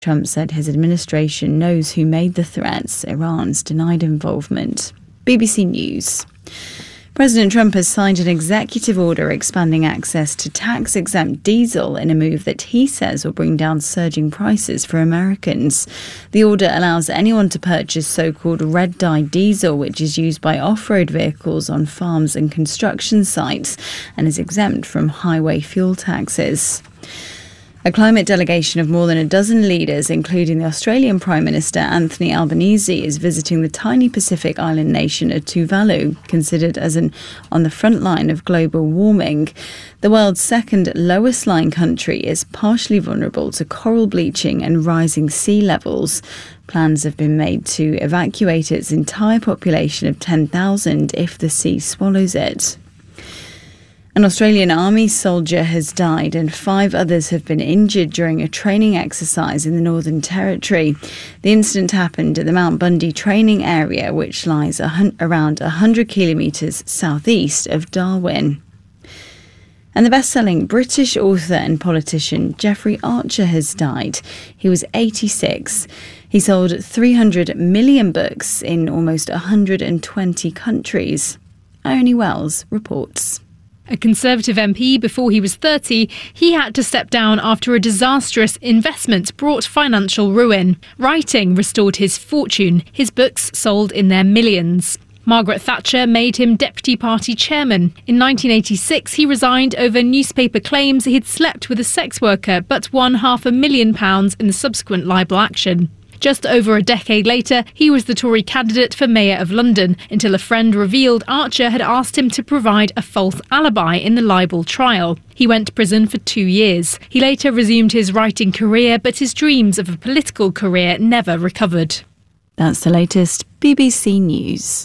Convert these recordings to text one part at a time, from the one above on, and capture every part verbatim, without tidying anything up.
Trump said his administration knows who made the threats. Iran's denied involvement. B B C News. President Trump has signed an executive order expanding access to tax-exempt diesel in a move that he says will bring down surging prices for Americans. The order allows anyone to purchase so-called red-dye diesel, which is used by off-road vehicles on farms and construction sites, and is exempt from highway fuel taxes. A climate delegation of more than a dozen leaders, including the Australian Prime Minister Anthony Albanese, is visiting the tiny Pacific island nation of Tuvalu, considered as an on the front line of global warming. The world's second lowest lying country is partially vulnerable to coral bleaching and rising sea levels. Plans have been made to evacuate its entire population of ten thousand if the sea swallows it. An Australian Army soldier has died and five others have been injured during a training exercise in the Northern Territory. The incident happened at the Mount Bundy training area, which lies a hun- around one hundred kilometres southeast of Darwin. And the best-selling British author and politician Jeffrey Archer has died. He was eighty-six. He sold three hundred million books in almost one hundred twenty countries. Ione Wells reports. A Conservative M P before he was thirty, he had to step down after a disastrous investment brought financial ruin. Writing restored his fortune. His books sold in their millions. Margaret Thatcher made him deputy party chairman. In nineteen eighty-six, he resigned over newspaper claims he'd slept with a sex worker but won half a million pounds in the subsequent libel action. Just over a decade later, he was the Tory candidate for Mayor of London, until a friend revealed Archer had asked him to provide a false alibi in the libel trial. He went to prison for two years. He later resumed his writing career, but his dreams of a political career never recovered. That's the latest B B C News.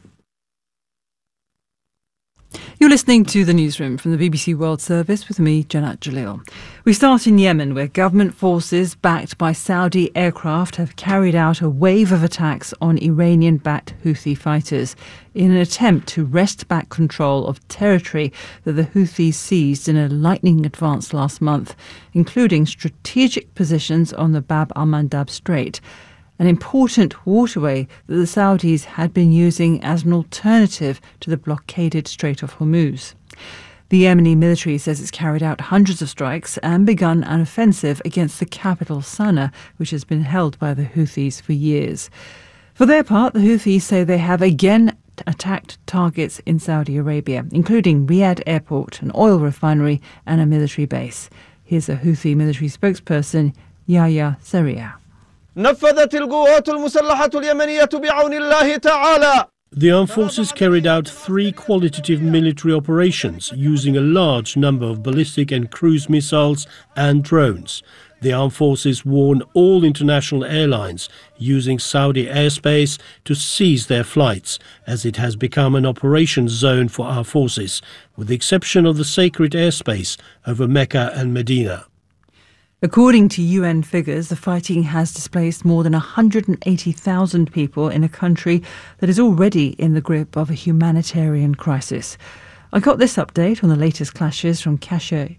You're listening to The Newsroom from the B B C World Service with me, Janat Jalil. We start in Yemen, where government forces backed by Saudi aircraft have carried out a wave of attacks on Iranian-backed Houthi fighters in an attempt to wrest back control of territory that the Houthis seized in a lightning advance last month, including strategic positions on the Bab al-Mandab Strait, an important waterway that the Saudis had been using as an alternative to the blockaded Strait of Hormuz. The Yemeni military says it's carried out hundreds of strikes and begun an offensive against the capital, Sana'a, which has been held by the Houthis for years. For their part, the Houthis say they have again attacked targets in Saudi Arabia, including Riyadh Airport, an oil refinery and a military base. Here's a Houthi military spokesperson, Yahya Sariyah. نفذت القوات المسلحة اليمنية بعون الله تعالى. The armed forces carried out three qualitative military operations using a large number of ballistic and cruise missiles and drones. The armed forces warned all international airlines using Saudi airspace to cease their flights, as it has become an operation zone for our forces, with the exception of the sacred airspace over Mecca and Medina. According to U N figures, the fighting has displaced more than one hundred eighty thousand people in a country that is already in the grip of a humanitarian crisis. I got this update on the latest clashes from Kasia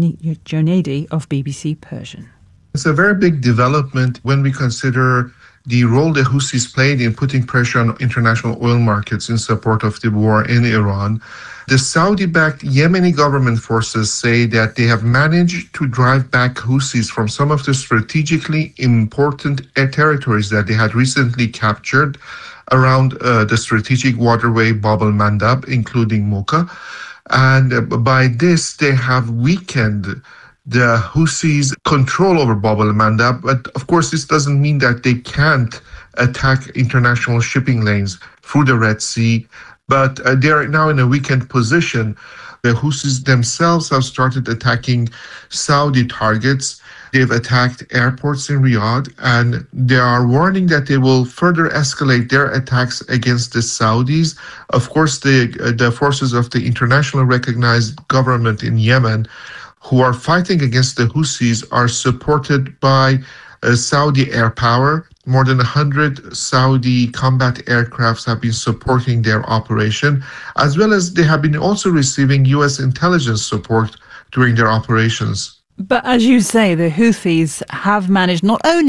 Jonadi of B B C Persian. It's a very big development when we consider the role the Houthis played in putting pressure on international oil markets in support of the war in Iran. The Saudi-backed Yemeni government forces say that they have managed to drive back Houthis from some of the strategically important territories that they had recently captured around uh, the strategic waterway Bab al-Mandab, including Mocha. And uh, by this, they have weakened the Houthis' control over Bab al-Mandab. But of course, this doesn't mean that they can't attack international shipping lanes through the Red Sea. But uh, they are now in a weakened position. The Houthis themselves have started attacking Saudi targets. They've attacked airports in Riyadh, and they are warning that they will further escalate their attacks against the Saudis. Of course, the, uh, the forces of the international recognized government in Yemen, who are fighting against the Houthis, are supported by uh, Saudi air power. More than one hundred Saudi combat aircrafts have been supporting their operation, as well as they have been also receiving U S intelligence support during their operations. But as you say, the Houthis have managed not only